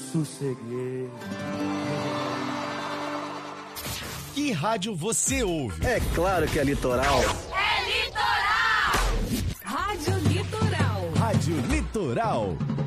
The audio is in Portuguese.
sosseguei. Que rádio você ouve? É claro que é Litoral. É Litoral! Rádio Litoral. Rádio Litoral.